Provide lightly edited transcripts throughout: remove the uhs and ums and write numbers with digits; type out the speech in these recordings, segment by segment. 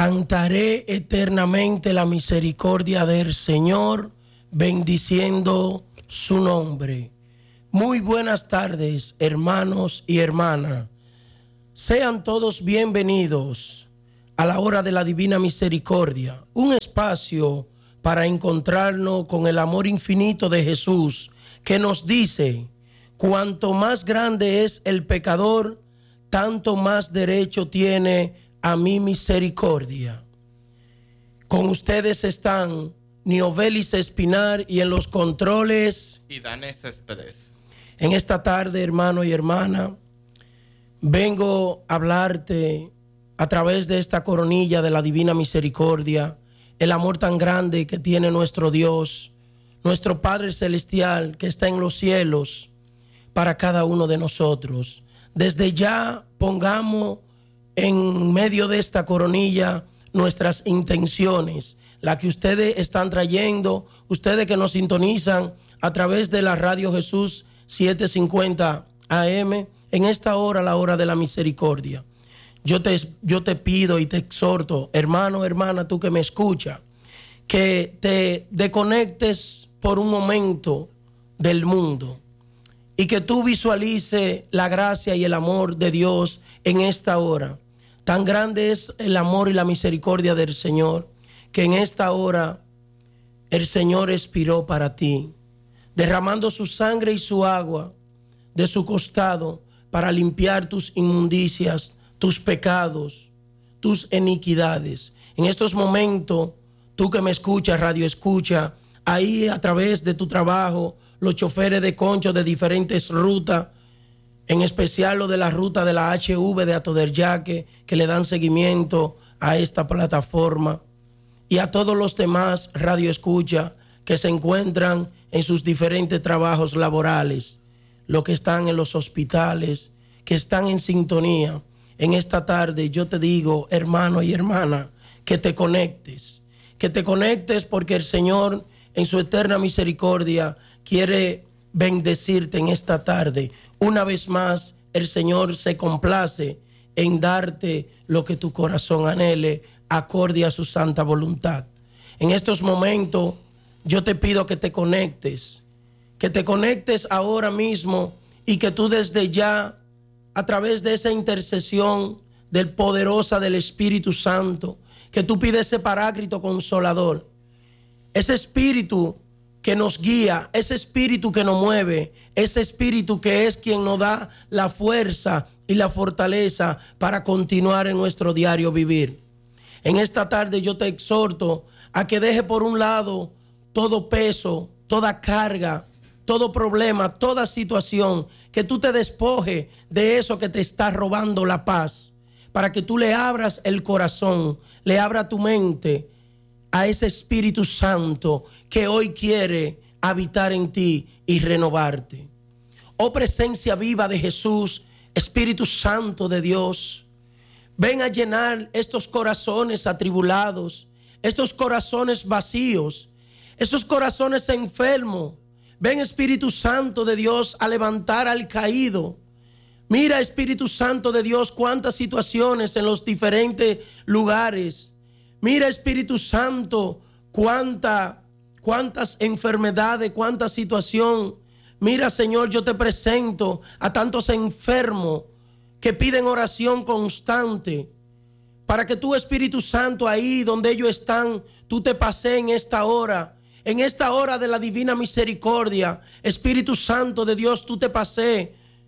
Cantaré eternamente la misericordia del Señor, bendiciendo su nombre. Muy buenas tardes, hermanos y hermanas. Sean todos bienvenidos a la hora de la Divina Misericordia, un espacio para encontrarnos con el amor infinito de Jesús, que nos dice: cuanto más grande es el pecador, tanto más derecho tiene a mi misericordia. Con ustedes están Niobelis Espinar y en los controles y Danes Céspedes. En esta tarde, hermano y hermana, vengo a hablarte a través de esta coronilla de la Divina Misericordia, el amor tan grande que tiene nuestro Dios, nuestro Padre Celestial que está en los cielos, para cada uno de nosotros. Desde ya pongamos en medio de esta coronilla nuestras intenciones, la que ustedes están trayendo, ustedes que nos sintonizan a través de la Radio Jesús 750 AM, en esta hora, la hora de la misericordia. Yo te pido y te exhorto, hermano, hermana, tú que me escuchas, que te desconectes por un momento del mundo y que tú visualices la gracia y el amor de Dios en esta hora. Tan grande es el amor y la misericordia del Señor, que en esta hora el Señor expiró para ti, derramando su sangre y su agua de su costado para limpiar tus inmundicias, tus pecados, tus iniquidades. En estos momentos, tú que me escuchas, radio escucha, ahí a través de tu trabajo, los choferes de concho de diferentes rutas, en especial lo de la ruta de la HV de Atoderyaque, que le dan seguimiento a esta plataforma, y a todos los demás radio escucha que se encuentran en sus diferentes trabajos laborales, los que están en los hospitales, que están en sintonía. En esta tarde yo te digo, hermano y hermana, que te conectes porque el Señor en su eterna misericordia quiere bendecirte en esta tarde. Una vez más, el Señor se complace en darte lo que tu corazón anhele, acorde a su santa voluntad. En estos momentos, yo te pido que te conectes ahora mismo y que tú desde ya, a través de esa intercesión poderosa del Espíritu Santo, que tú pides ese paráclito consolador, ese Espíritu que nos guía, ese Espíritu que nos mueve, ese Espíritu que es quien nos da la fuerza y la fortaleza para continuar en nuestro diario vivir. En esta tarde yo te exhorto a que deje por un lado todo peso, toda carga, todo problema, toda situación, que tú te despojes de eso que te está robando la paz, para que tú le abras el corazón, le abras tu mente a ese Espíritu Santo que hoy quiere habitar en ti y renovarte. Oh presencia viva de Jesús, Espíritu Santo de Dios, ven a llenar estos corazones atribulados, estos corazones vacíos, estos corazones enfermos. Ven, Espíritu Santo de Dios, a levantar al caído. Mira, Espíritu Santo de Dios, cuántas situaciones en los diferentes lugares. Mira, Espíritu Santo, cuántas enfermedades, cuánta situación. Mira, Señor, yo te presento a tantos enfermos que piden oración constante, para que tú, Espíritu Santo, ahí donde ellos están, tú te pases en esta hora de la Divina Misericordia. Espíritu Santo de Dios, tú te pases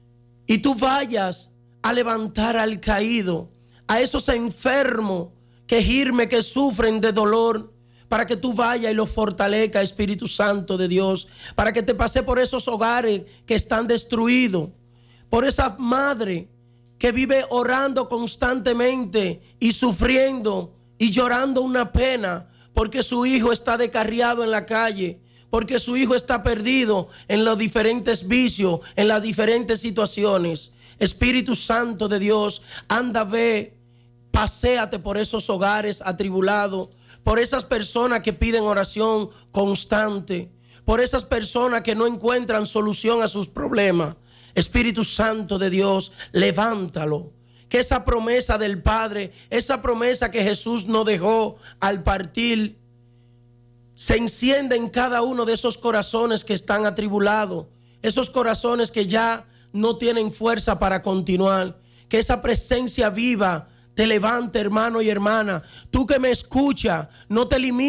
y tú vayas a levantar al caído, a esos enfermos que girmen, que sufren de dolor, para que tú vayas y los fortalezcas, Espíritu Santo de Dios, para que te pase por esos hogares que están destruidos, por esa madre que vive orando constantemente y sufriendo y llorando una pena porque su hijo está descarriado en la calle, porque su hijo está perdido en los diferentes vicios, en las diferentes situaciones. Espíritu Santo de Dios, anda, ve, paséate por esos hogares atribulados, por esas personas que piden oración constante, por esas personas que no encuentran solución a sus problemas. Espíritu Santo de Dios, levántalo, que esa promesa del Padre, esa promesa que Jesús nos dejó al partir, se encienda en cada uno de esos corazones que están atribulados, esos corazones que ya no tienen fuerza para continuar. Que esa presencia viva te levante, hermano y hermana. Tú que me escuchas, no te limites